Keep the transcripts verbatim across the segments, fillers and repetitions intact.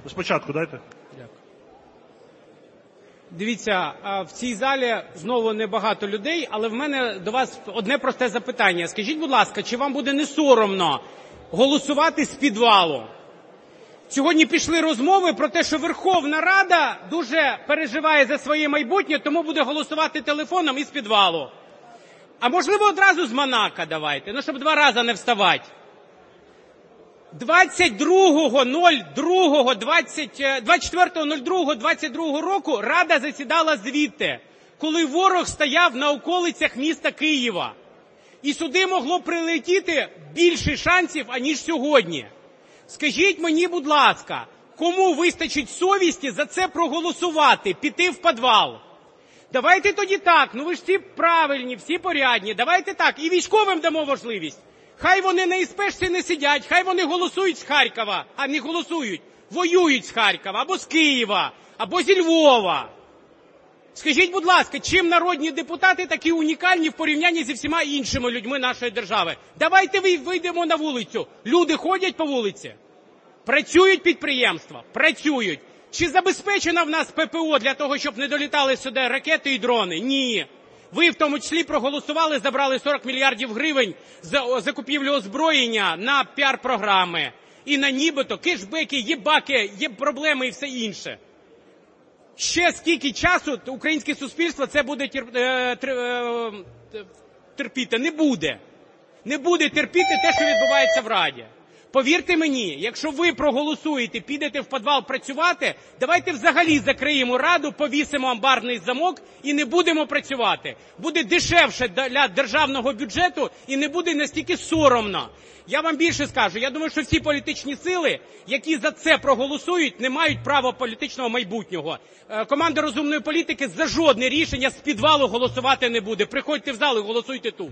Спочатку дайте. Дякую. Дивіться, в цій залі знову небагато людей, але в мене до вас одне просте запитання. Скажіть, будь ласка, чи вам буде не соромно голосувати з підвалу? Сьогодні пішли розмови про те, що Верховна Рада дуже переживає за своє майбутнє, тому буде голосувати телефоном із підвалу. А можливо одразу з Монако давайте, ну щоб два рази не вставати. двадцять четвертого другого двадцять другого року Рада засідала звідти, коли ворог стояв на околицях міста Києва. І сюди могло прилетіти більше шансів, аніж сьогодні. Скажіть мені, будь ласка, кому вистачить совісті за це проголосувати, піти в підвал? Давайте тоді так, ну ви ж всі правильні, всі порядні, давайте так, і військовим дамо можливість. Хай вони на ІСПшці не сидять, хай вони голосують з Харкова, а не голосують, воюють з Харкова, або з Києва, або зі Львова. Скажіть, будь ласка, чим народні депутати такі унікальні в порівнянні зі всіма іншими людьми нашої держави? Давайте вийдемо на вулицю. Люди ходять по вулиці, працюють підприємства, працюють. Чи забезпечена в нас ППО для того, щоб не долітали сюди ракети і дрони? Ні. Ви в тому числі проголосували, забрали сорок мільярдів гривень за закупівлю озброєння на піар-програми. І на нібито кешбеки, єбаки, є проблеми і все інше. Ще скільки часу українське суспільство це буде терпіти? Не буде. Не буде терпіти те, що відбувається в Раді. Повірте мені, якщо ви проголосуєте, підете в підвал працювати, давайте взагалі закриємо Раду, повісимо амбарний замок і не будемо працювати. Буде дешевше для державного бюджету і не буде настільки соромно. Я вам більше скажу, я думаю, що всі політичні сили, які за це проголосують, не мають права політичного майбутнього. Команда розумної політики за жодне рішення з підвалу голосувати не буде. Приходьте в зал і голосуйте тут.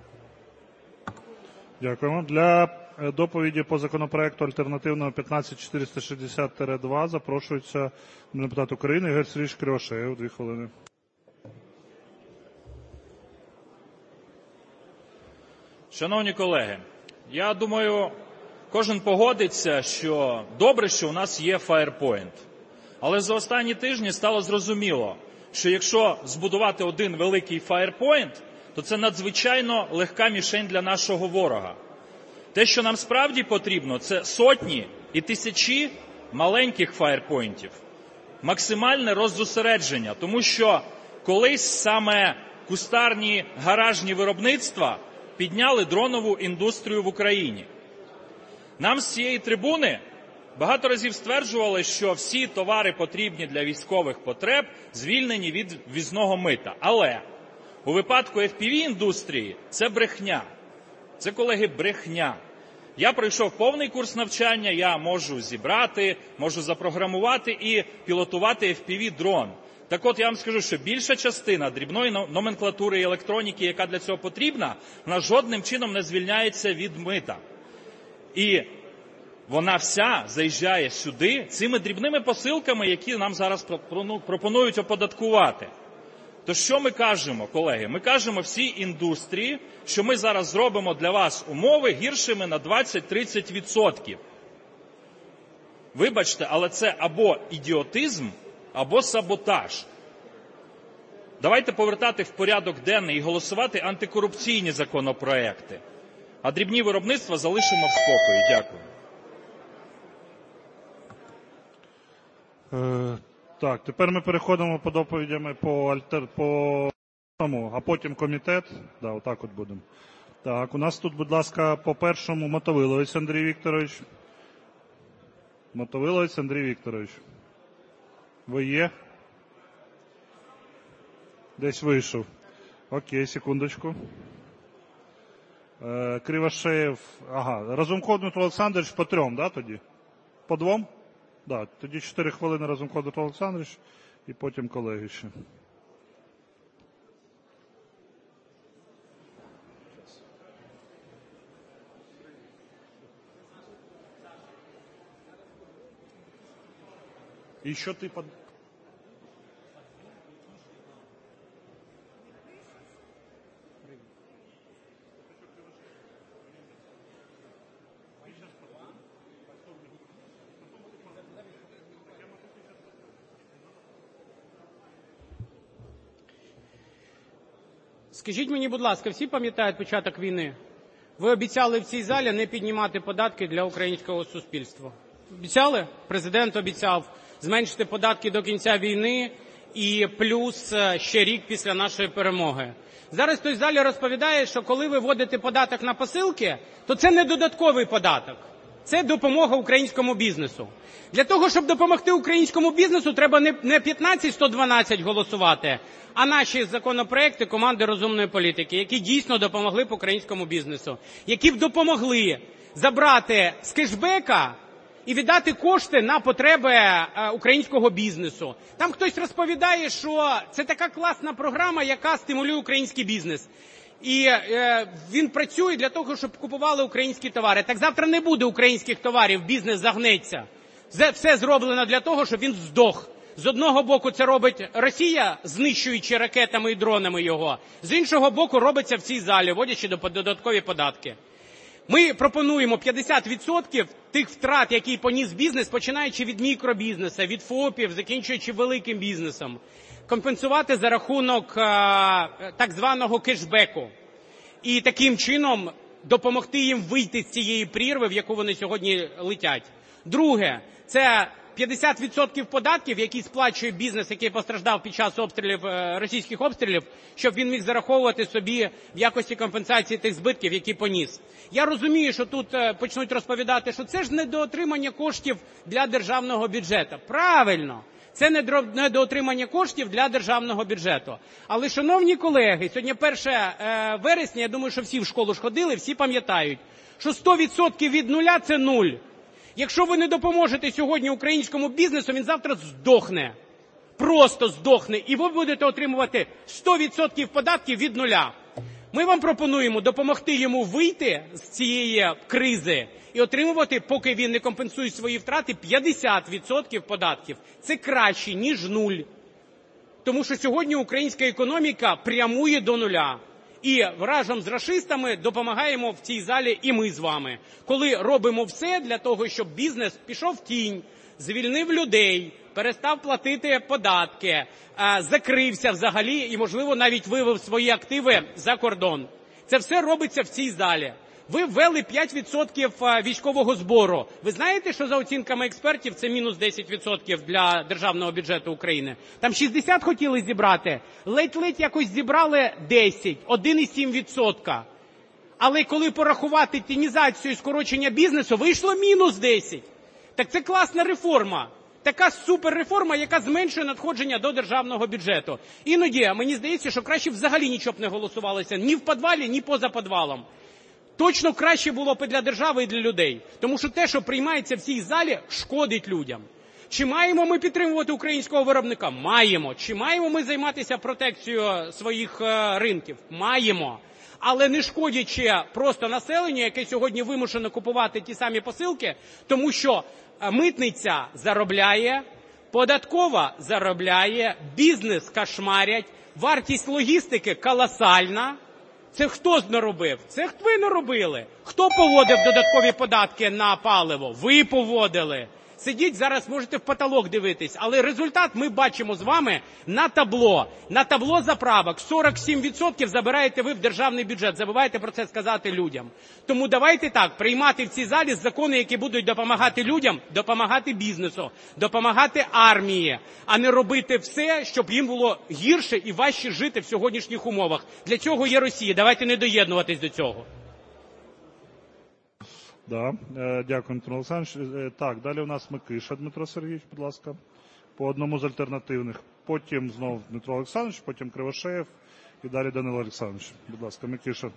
Дякуємо. Для доповіді по законопроекту альтернативного п'ятнадцять чотириста шістдесят два запрошується депутат України Ігор Сергійович Кривошеєв. Дві хвилини. Шановні колеги, я думаю, кожен погодиться, що добре, що у нас є Firepoint. Але за останні тижні стало зрозуміло, що якщо збудувати один великий Firepoint, то це надзвичайно легка мішень для нашого ворога. Те, що нам справді потрібно, це сотні і тисячі маленьких фаєрпойнтів. Максимальне роззосередження, тому що колись саме кустарні гаражні виробництва підняли дронову індустрію в Україні. Нам з цієї трибуни багато разів стверджували, що всі товари, потрібні для військових потреб, звільнені від ввізного мита. Але у випадку еф пі ві-індустрії це брехня. Це, колеги, брехня. Я пройшов повний курс навчання, я можу зібрати, можу запрограмувати і пілотувати еф пі ві-дрон. Так от, я вам скажу, що більша частина дрібної номенклатури і електроніки, яка для цього потрібна, вона жодним чином не звільняється від мита. І вона вся заїжджає сюди цими дрібними посилками, які нам зараз пропонують оподаткувати. То що ми кажемо, колеги? Ми кажемо всій індустрії, що ми зараз зробимо для вас умови гіршими на двадцять-тридцять відсотків. Вибачте, але це або ідіотизм, або саботаж. Давайте повертати в порядок денний і голосувати антикорупційні законопроекти. А дрібні виробництва залишимо в спокої. Дякую. Е, так, тепер ми переходимо по доповідями по альтер... по тому, а потім комітет. Да, отак от будемо. Так, у нас тут, будь ласка, по першому Мотовиловець Андрій Вікторович. Мотовиловець Андрій Вікторович. Ви є? Десь вийшов. Окей, секундочку. Е, Кривошеєв. Ага, Разумков Дмитро Олександрович по трьом, да, тоді? По двом? Да, тоді чотири хвилини Разумков Дмитро Олександрович і потім колеги ще. І що ти под... Скажіть мені, будь ласка, всі пам'ятають початок війни? Ви обіцяли в цій залі не піднімати податки для українського суспільства. Обіцяли? Президент обіцяв зменшити податки до кінця війни і плюс ще рік після нашої перемоги. Зараз хтось в залі розповідає, що коли ви вводите податок на посилки, то це не додатковий податок. Це допомога українському бізнесу. Для того, щоб допомогти українському бізнесу, треба не п'ятнадцять сто дванадцять голосувати, а наші законопроекти команди розумної політики, які дійсно допомогли б українському бізнесу, які б допомогли забрати з кешбека і віддати кошти на потреби українського бізнесу. Там хтось розповідає, що це така класна програма, яка стимулює український бізнес. І е, він працює для того, щоб купували українські товари. Так завтра не буде українських товарів, бізнес загнеться. Все зроблено для того, щоб він здох. З одного боку це робить Росія, знищуючи ракетами і дронами його. З іншого боку робиться в цій залі, вводячи додаткові податки. Ми пропонуємо п'ятдесят відсотків тих втрат, які поніс бізнес, починаючи від мікробізнесу, від ФОПів, закінчуючи великим бізнесом, компенсувати за рахунок так званого кешбеку. І таким чином допомогти їм вийти з цієї прірви, в яку вони сьогодні летять. Друге, це п'ятдесят відсотків податків, які сплачує бізнес, який постраждав під час обстрілів, російських обстрілів, щоб він міг зараховувати собі в якості компенсації тих збитків, які поніс. Я розумію, що тут почнуть розповідати, що це ж недоотримання коштів для державного бюджету. Правильно, це недоотримання коштів для державного бюджету. Але, шановні колеги, сьогодні перше вересня, я думаю, що всі в школу ж ходили, всі пам'ятають, що сто відсотків від нуля – це нуль. Якщо ви не допоможете сьогодні українському бізнесу, він завтра здохне. Просто здохне. І ви будете отримувати сто відсотків податків від нуля. Ми вам пропонуємо допомогти йому вийти з цієї кризи і отримувати, поки він не компенсує свої втрати, п'ятдесят відсотків податків. Це краще, ніж нуль. Тому що сьогодні українська економіка прямує до нуля. І разом з рашистами допомагаємо в цій залі і ми з вами. Коли робимо все для того, щоб бізнес пішов в тінь, звільнив людей, перестав платити податки, закрився взагалі і, можливо, навіть вивів свої активи за кордон. Це все робиться в цій залі. Ви ввели п'ять відсотків військового збору. Ви знаєте, що за оцінками експертів це мінус десять відсотків для державного бюджету України? Там шістдесят хотіли зібрати, ледь-ледь якось зібрали десять, один цілих сім десятих відсотка. Але коли порахувати тінізацію і скорочення бізнесу, вийшло мінус десять. Так це класна реформа. Така суперреформа, яка зменшує надходження до державного бюджету. Іноді мені здається, що краще взагалі нічого б не голосувалося ні в підвалі, ні поза підвалом. Точно краще було б і для держави, і для людей. Тому що те, що приймається в цій залі, шкодить людям. Чи маємо ми підтримувати українського виробника? Маємо. Чи маємо ми займатися протекцією своїх ринків? Маємо. Але не шкодячи просто населенню, яке сьогодні вимушено купувати ті самі посилки, тому що митниця заробляє, податкова заробляє, бізнес кошмарять, вартість логістики колосальна. Це хто наробив? Це ви наробили. Хто поводив додаткові податки на паливо? Ви поводили. Сидіть зараз, можете в потолок дивитись, але результат ми бачимо з вами на табло. На табло заправок сорок сім відсотків забираєте ви в державний бюджет. Забувайте про це сказати людям. Тому давайте так, приймати в цій залі закони, які будуть допомагати людям, допомагати бізнесу, допомагати армії, а не робити все, щоб їм було гірше і важче жити в сьогоднішніх умовах. Для цього є Росія. Давайте не доєднуватись до цього. Да, дякую, Дмитро Олександрович. Так, далі у нас Микиша Дмитро Сергійович, будь ласка, по одному з альтернативних. Потім знову Дмитро Олександрович, потім Кривошеєв і далі Данило Олександрович. Будь ласка, Микиша.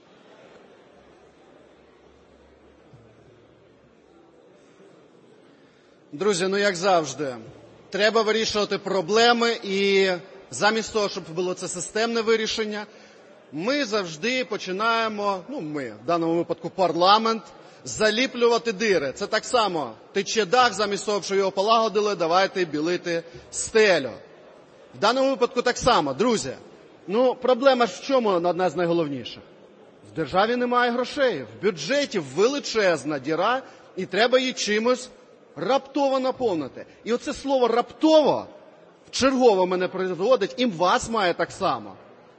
Друзі, ну як завжди, треба вирішувати проблеми і замість того, щоб було це системне вирішення, ми завжди починаємо, ну ми, в даному випадку парламент, заліплювати дири. Це так само тече дах, замість того, щоб його полагодили, давайте білити стелю. В даному випадку так само, друзі. Ну, проблема ж в чому одна з найголовніших? В державі немає грошей, в бюджеті величезна діра, і треба її чимось раптово наповнити. І оце слово «раптово» вчергово мене призводить, і вас має так само.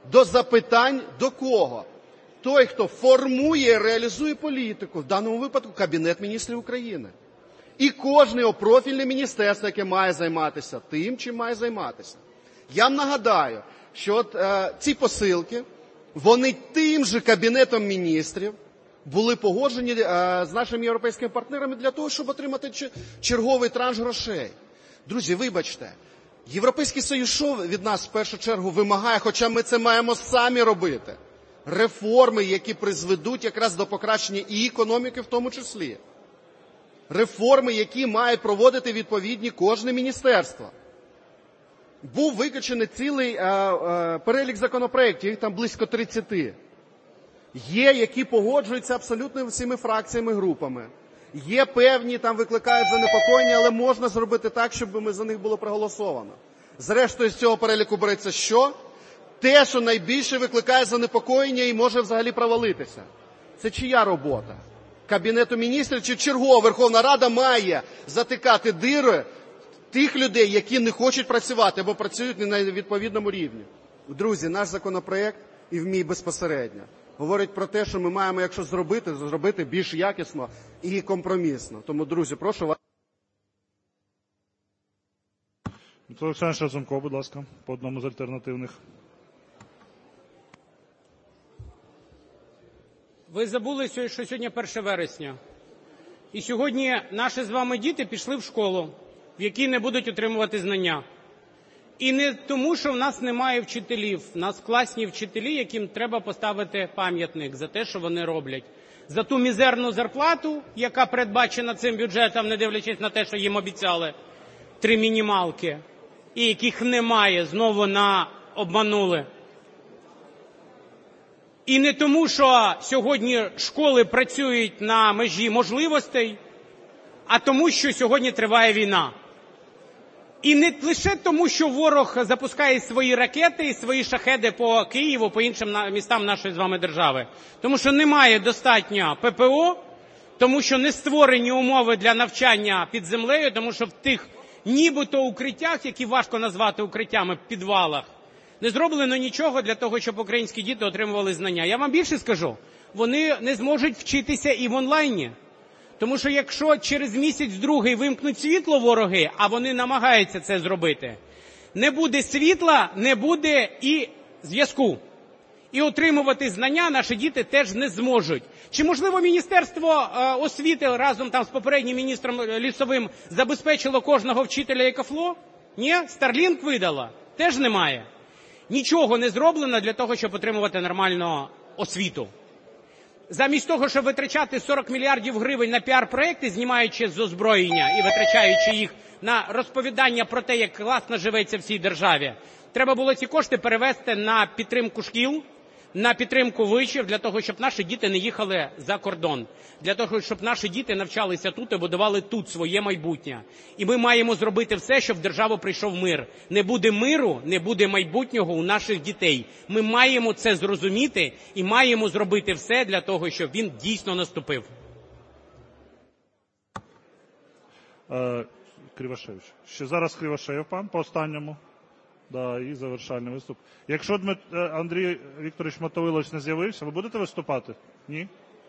до запитань до кого? Той, хто формує і реалізує політику, в даному випадку Кабінет міністрів України. І кожне профільне міністерство, яке має займатися тим, чим має займатися. Я вам нагадаю, що от, е, ці посилки, вони тим же Кабінетом міністрів були погоджені е, з нашими європейськими партнерами для того, щоб отримати черговий транш грошей. Друзі, вибачте, Європейський Союз що від нас в першу чергу вимагає, хоча ми це маємо самі робити? Реформи, які призведуть якраз до покращення і економіки в тому числі. Реформи, які має проводити відповідні кожне міністерство. Був виключений цілий е, е, перелік законопроєктів, їх там близько тридцяти. Є, які погоджуються абсолютно всіми фракціями, групами. Є певні, там викликають занепокоєння, але можна зробити так, щоб ми за них було проголосовано. Зрештою, з цього переліку береться що? Те, що найбільше викликає занепокоєння і може взагалі провалитися. Це чия робота? Кабінету міністрів чи чергова Верховна Рада має затикати дири тих людей, які не хочуть працювати або працюють не на відповідному рівні. Друзі, наш законопроект і в мій безпосередньо говорить про те, що ми маємо, якщо зробити, зробити більш якісно і компромісно. Тому, друзі, прошу вас. Олександр Разумков, будь ласка, по одному з альтернативних. Ви забули, що сьогодні перше вересня. І сьогодні наші з вами діти пішли в школу, в якій не будуть отримувати знання. І не тому, що в нас немає вчителів. В нас класні вчителі, яким треба поставити пам'ятник за те, що вони роблять. За ту мізерну зарплату, яка передбачена цим бюджетом, не дивлячись на те, що їм обіцяли три мінімалки, і яких немає, знову на обманули. І не тому, що сьогодні школи працюють на межі можливостей, а тому, що сьогодні триває війна. І не лише тому, що ворог запускає свої ракети і свої шахеди по Києву, по іншим містам нашої з вами держави. Тому що немає достатньо ППО, тому що не створені умови для навчання під землею, тому що в тих нібито укриттях, які важко назвати укриттями, в підвалах, не зроблено нічого для того, щоб українські діти отримували знання. Я вам більше скажу, вони не зможуть вчитися і в онлайні. Тому що якщо через місяць-другий вимкнуть світло вороги, а вони намагаються це зробити, не буде світла, не буде і зв'язку. І отримувати знання наші діти теж не зможуть. Чи, можливо, Міністерство освіти разом там з попереднім міністром Лісовим забезпечило кожного вчителя екофло? Ні? Старлінк видала? Теж немає. Нічого не зроблено для того, щоб отримувати нормальну освіту. Замість того, щоб витрачати сорок мільярдів гривень на піар-проекти, знімаючи з озброєння і витрачаючи їх на розповідання про те, як класно живеться в цій державі, треба було ці кошти перевести на підтримку шкіл, на підтримку вишів, для того, щоб наші діти не їхали за кордон, для того, щоб наші діти навчалися тут і будували тут своє майбутнє. І ми маємо зробити все, щоб в державу прийшов мир. Не буде миру, не буде майбутнього у наших дітей. Ми маємо це зрозуміти і маємо зробити все для того, щоб він дійсно наступив. Е, Кривошевич. Ще зараз Кривошеєв, пан, по останньому. Да, і завершальний виступ. Якщо Дмит... Андрій Вікторович Мотовилович не з'явився, ви будете виступати? Ні?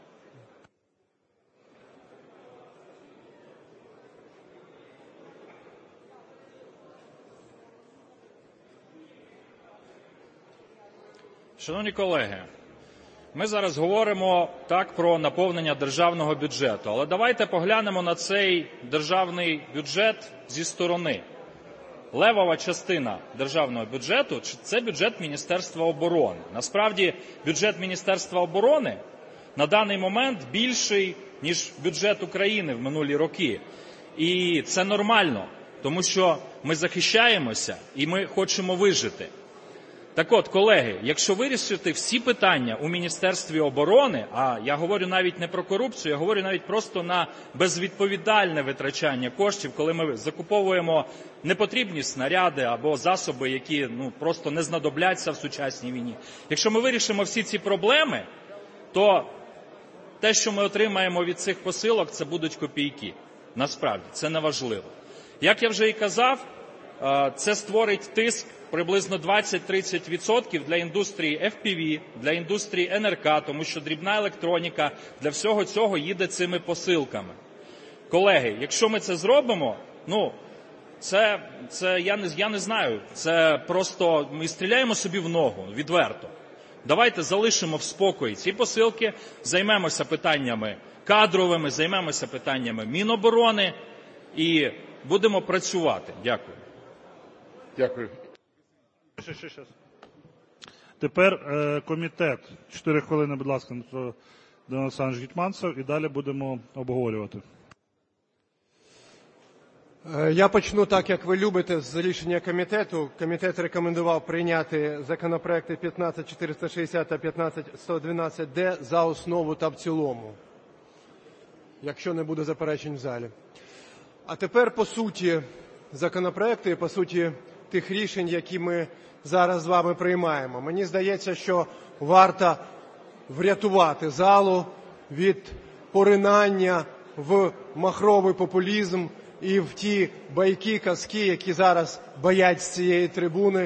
Шановні колеги, ми зараз говоримо так про наповнення державного бюджету, але давайте поглянемо на цей державний бюджет зі сторони. Левова частина державного бюджету – це бюджет Міністерства оборони. Насправді, бюджет Міністерства оборони на даний момент більший, ніж бюджет України в минулі роки. І це нормально, тому що ми захищаємося і ми хочемо вижити. Так от, колеги, якщо вирішити всі питання у Міністерстві оборони, а я говорю навіть не про корупцію, я говорю навіть просто на безвідповідальне витрачання коштів, коли ми закуповуємо непотрібні снаряди або засоби, які ну, просто не знадобляться в сучасній війні. Якщо ми вирішимо всі ці проблеми, то те, що ми отримаємо від цих посилок, це будуть копійки. Насправді, це не важливо. Як я вже і казав, це створить тиск приблизно двадцять-тридцять відсотків для індустрії еф пі ві, для індустрії ен ер ка, тому що дрібна електроніка для всього цього їде цими посилками. Колеги, якщо ми це зробимо, ну, це, це я, не, я не знаю, це просто ми стріляємо собі в ногу, відверто. Давайте залишимо в спокої ці посилки, займемося питаннями кадровими, займемося питаннями Міноборони і будемо працювати. Дякую. Дякую. Ще, ще, ще. Тепер е, комітет. Чотири хвилини, будь ласка, Дмитро Олександрович Гетманцев, і далі будемо обговорювати. Я почну так, як ви любите, з рішення комітету. Комітет рекомендував прийняти законопроекти п'ятнадцять чотириста шістдесят та п'ятнадцять сто дванадцять де за основу та в цілому, якщо не буде заперечень в залі. А тепер по суті законопроекту і по суті тих рішень, які ми зараз з вами приймаємо. Мені здається, що варто врятувати залу від поринання в махровий популізм і в ті байки, казки, які зараз боять з цієї трибуни,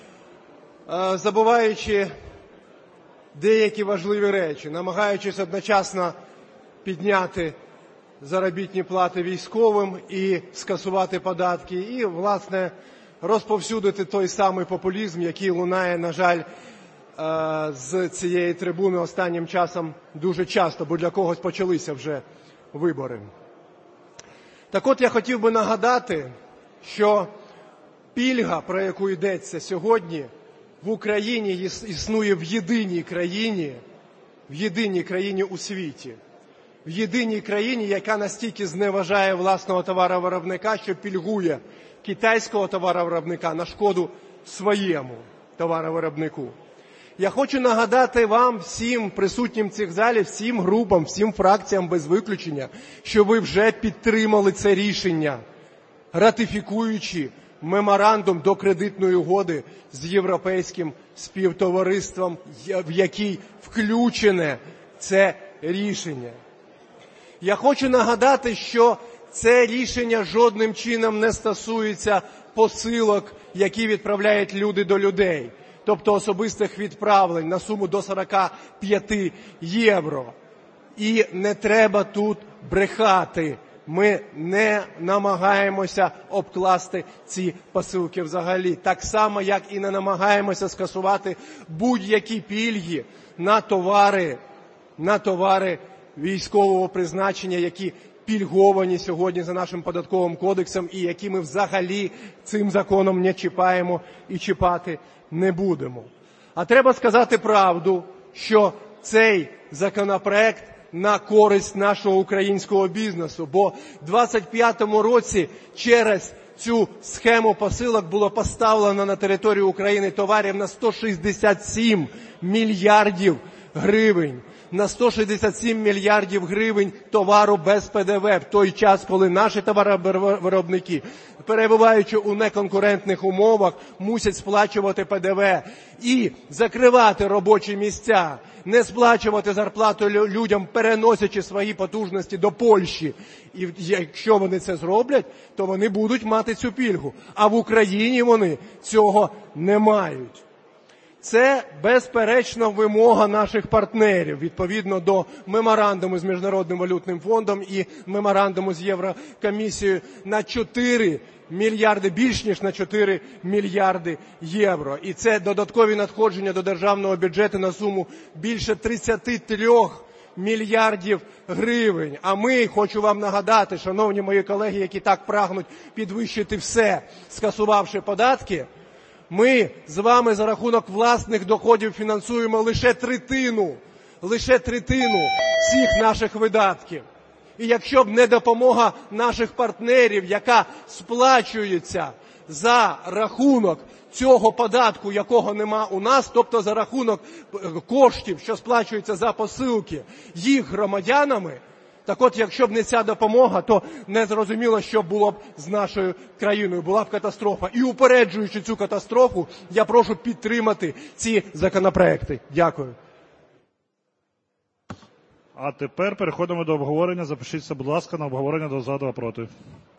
забуваючи деякі важливі речі, намагаючись одночасно підняти заробітні плати військовим і скасувати податки, і, власне, розповсюдити той самий популізм, який лунає, на жаль, з цієї трибуни останнім часом дуже часто, бо для когось почалися вже вибори. Так от я хотів би нагадати, що пільга, про яку йдеться сьогодні, в Україні існує в єдиній країні, в єдиній країні у світі, в єдиній країні, яка настільки зневажає власного товаровиробника, що пільгує китайського товаровиробника на шкоду своєму товаровиробнику. Я хочу нагадати вам, всім присутнім в цих залі, всім групам, всім фракціям без виключення, що ви вже підтримали це рішення, ратифікуючи меморандум до кредитної угоди з Європейським співтовариством, в який включене це рішення. Я хочу нагадати, що це рішення жодним чином не стосується посилок, які відправляють люди до людей, тобто особистих відправлень на суму до сорок п'ять євро. І не треба тут брехати. Ми не намагаємося обкласти ці посилки взагалі. Так само, як і не намагаємося скасувати будь-які пільги на товари, на товари військового призначення, які пільговані сьогодні за нашим податковим кодексом і які ми взагалі цим законом не чіпаємо і чіпати не будемо. А треба сказати правду, що цей законопроект на користь нашого українського бізнесу, бо в двадцять п'ятому році через цю схему посилок було поставлено на територію України товарів на сто шістдесят сім мільярдів гривень. На сто шістдесят сім мільярдів гривень товару без пе де ве в той час, коли наші товаровиробники, перебуваючи у неконкурентних умовах, мусять сплачувати пе де ве і закривати робочі місця, не сплачувати зарплату людям, переносячи свої потужності до Польщі. І якщо вони це зроблять, то вони будуть мати цю пільгу. А в Україні вони цього не мають. Це, безперечно, вимога наших партнерів, відповідно до меморандуму з Міжнародним валютним фондом і меморандуму з Єврокомісією на чотири мільярди, більш ніж на чотири мільярди євро. І це додаткові надходження до державного бюджету на суму більше тридцять три мільярдів гривень. А ми, хочу вам нагадати, шановні мої колеги, які так прагнуть підвищити все, скасувавши податки, ми з вами за рахунок власних доходів фінансуємо лише третину, лише третину всіх наших видатків. І якщо б не допомога наших партнерів, яка сплачується за рахунок цього податку, якого нема у нас, тобто за рахунок коштів, що сплачуються за посилки їх громадянами, так от, якщо б не ця допомога, то не зрозуміло, що було б з нашою країною. Була б катастрофа. І упереджуючи цю катастрофу, я прошу підтримати ці законопроекти. Дякую. А тепер переходимо до обговорення. Запишіться, будь ласка, на обговорення до за, два проти.